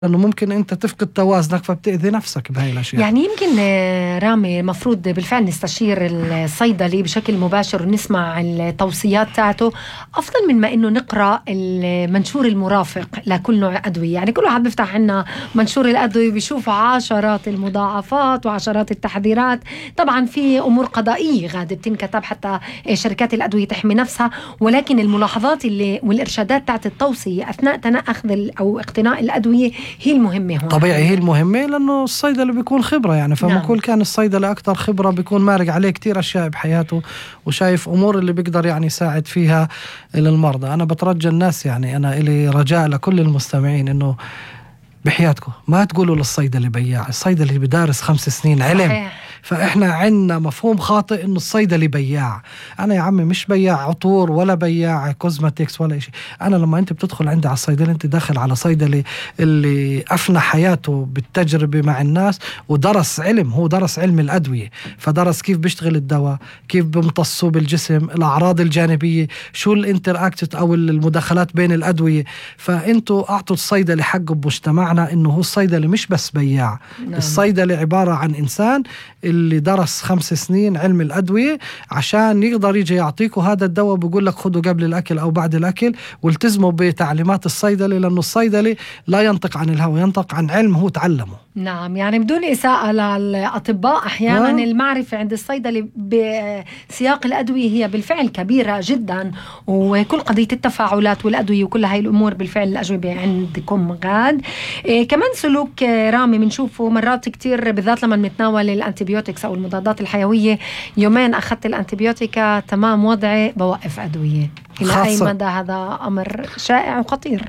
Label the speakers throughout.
Speaker 1: لأنه ممكن أنت تفقد توازنك فبتأذي نفسك بهاي الأشياء.
Speaker 2: يعني يمكن رامي مفروض بالفعل نستشير الصيدلي بشكل مباشر ونسمع التوصيات تاعته أفضل من ما إنه نقرأ المنشور المرافق لكل نوع أدوية. يعني كل واحد بيفتح عنا منشور الأدوية بيشوف عشرات المضاعفات وعشرات التحذيرات. طبعا في أمور قضائية غادة بتنكتب حتى شركات الأدوية تحمي نفسها، ولكن الملاحظات والإرشادات تاعت التوصية أثناء أخذ أو اقتناء الأدوية هي المهمة هون.
Speaker 1: طبيعي هي المهمة، لأنه الصيدلي بيكون خبرة يعني، فما كل كان الصيدلي أكتر خبرة بيكون مارق عليه كتير أشياء بحياته وشايف أمور اللي بيقدر يعني يساعد فيها للمرضى. أنا بترجى الناس، يعني أنا إلي رجاء لكل المستمعين إنه بحياتكم ما تقولوا للصيدلي بياع. الصيدلي بدارس 5 سنين علم. صحيح. فإحنا عنا مفهوم خاطئ إنه الصيدلي بياع. أنا يا عمي مش بياع عطور ولا بياع كوزماتيكس ولا شيء. أنا لما أنت بتدخل عندي على الصيدلي أنت داخل على صيدلي اللي أفنى حياته بالتجربة مع الناس ودرس علم، هو درس علم الأدوية، فدرس كيف بيشتغل الدواء، كيف بيمتصوا بالجسم، الأعراض الجانبية، شو الانتراكت أو المداخلات بين الأدوية. فأنتوا أعطوا الصيدلي حقه بمجتمعنا إنه هو الصيدلي مش بس بياع. نعم. الصيدلي عبارة عن إنسان اللي درس 5 سنين علم الأدوية عشان يقدر يجي يعطيكوا هذا الدواء، بيقول لك خده قبل الأكل أو بعد الأكل، والتزموا بتعليمات الصيدلي، لأنه الصيدلي لا ينطق عن الهوى، ينطق عن علم هو تعلمه.
Speaker 2: نعم، يعني بدون إساءة للأطباء أحيانا المعرفة عند الصيدلي بسياق الأدوية هي بالفعل كبيرة جدا، وكل قضية التفاعلات والأدوية وكل هاي الأمور بالفعل الأجوبة عندكم غاد. كمان سلوك رامي بنشوفه مرات كتير، بالذات لما نتناول الأنتيبيوتكس أو المضادات الحيوية، يومين أخذت الأنتيبيوتيكا تمام وضعي بوقف أدوية. إلى أي مدى هذا أمر شائع وخطير؟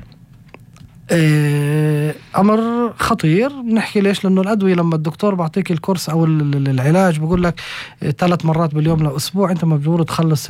Speaker 1: أمر خطير. نحكي ليش؟ لأنه الأدوية لما الدكتور بعطيك الكورس أو العلاج بقول لك 3 مرات باليوم لأسبوع، أنت مجبور تخلص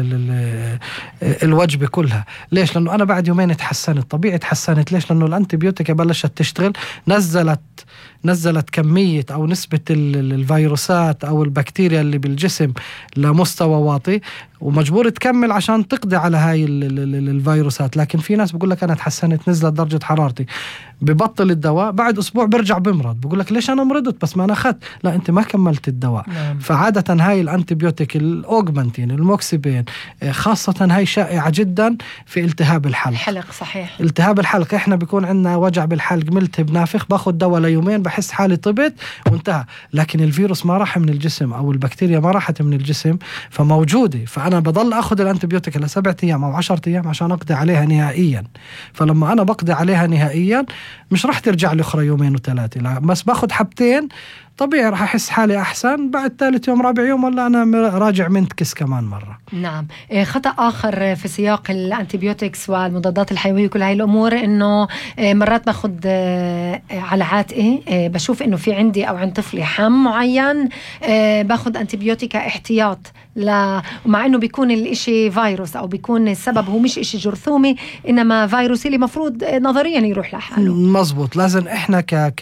Speaker 1: الوجبة كلها. ليش؟ لأنه أنا بعد يومين اتحسنت، طبيعي اتحسنت. ليش؟ لأنه الأنتيبيوتيكا بلشت تشتغل، نزلت كمية أو نسبة الفيروسات أو البكتيريا اللي بالجسم لمستوى واطي، ومجبور تكمل عشان تقضي على هاي الفيروسات. لكن في ناس بقول لك أنا تحسنت، نزلت درجة حرارتي، ببطل الدواء، بعد أسبوع برجع بمرض، بقول لك ليش أنا مرضت بس ما أنا أخذت. لا، أنت ما كملت الدواء. نعم. فعادة هاي الأنتيبيوتيك الأوغمنتين الموكسيبين خاصة هاي شائعة جدا في التهاب الحلق.
Speaker 2: صحيح.
Speaker 1: التهاب الحلق إحنا بيكون عندنا وجع بالحلق، ملتهب نافخ، باخد دواء ليومين بحس حالي طبت وانتهى، لكن الفيروس ما راح من الجسم أو البكتيريا ما راحت من الجسم، فموجودة. فأنا بضل أخذ الأنتيبيوتيك ل7 أيام أو 10 أيام عشان أقضي عليها نهائيا. فلما أنا بقضي عليها نهائيا مش راح ترجع لي أخرى 2 و3، لا، بس باخد حبتين طبيعي راح أحس حالي أحسن، بعد 3 يوم 4 يوم ولا أنا راجع منتكس كمان مرة.
Speaker 2: نعم. خطأ آخر في سياق الأنتيبيوتكس والمضادات الحيوية وكل هاي الأمور، إنه مرات باخد على عاتقي، بشوف إنه في عندي أو عند طفلي حم معين، باخد أنتيبيوتيكا احتياط، مع إنه بيكون الإشي فيروس أو بيكون السبب هو مش إشي جرثومي إنما فيروسي اللي مفروض نظريا يروح لحاله.
Speaker 1: مزبوط. لازم إحنا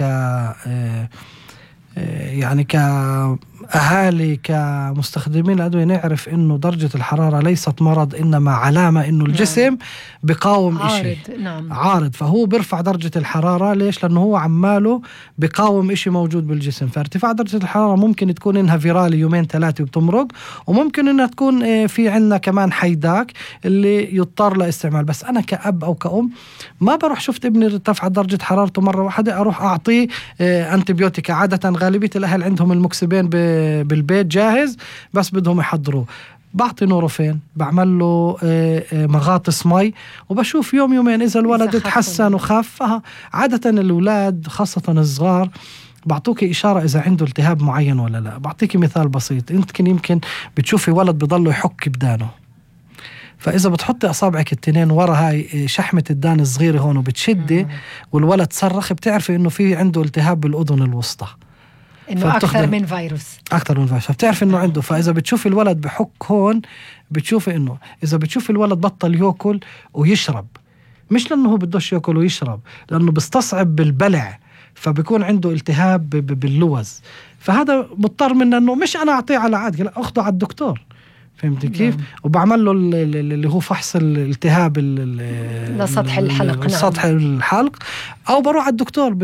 Speaker 1: يعني كأهالي كمستخدمين الأدوية نعرف إنه درجة الحرارة ليست مرض، إنما علامة إنه الجسم بقاوم إشي عارض، فهو بيرفع درجة الحرارة. ليش؟ لأنه هو عماله بقاوم إشي موجود بالجسم. فارتفاع درجة الحرارة ممكن تكون إنها فيرالي 2-3 وبتمرق، وممكن إنها تكون في عنا كمان حيداك اللي يضطر لاستعمال. بس أنا كأب أو كأم ما بروح شفت ابني ارتفع درجة حرارته مرة واحدة أروح أعطيه أنتيبيوتيكا. عادة غالبية الأهل عندهم الموكسيبين بالبيت جاهز، بس بدهم يحضروه. بعطي نوروفين، بعمل له مغاطس مي، وبشوف يوم يومين إذا الولد تحسن وخف. عادة الأولاد خاصة الصغار بعطوك إشارة إذا عنده التهاب معين ولا لا. بعطيك مثال بسيط، يمكن بتشوفي ولد بضله يحك بدانه، فإذا بتحطي أصابعك التنين ورا هاي شحمة الدان الصغيرة هون وبتشدي والولد صرخ، بتعرفي إنه في عنده التهاب بالأذن الوسطى،
Speaker 2: إنه أكثر من فيروس.
Speaker 1: فبتعرف إنه عنده. فإذا بتشوف الولد بحك هون، بتشوفي إنه إذا بتشوف الولد بطل يأكل ويشرب، مش لأنه هو بدوش يأكل ويشرب، لأنه بستصعب بالبلع، فبيكون عنده التهاب باللوز. فهذا مضطر منه إنه مش أنا أعطيه على عادي، لا، أخده على الدكتور. فهمتي كيف؟ وبعمل له اللي هو فحص الالتهاب
Speaker 2: لسطح الحلق،
Speaker 1: سطح الحلق، او بروح على الدكتور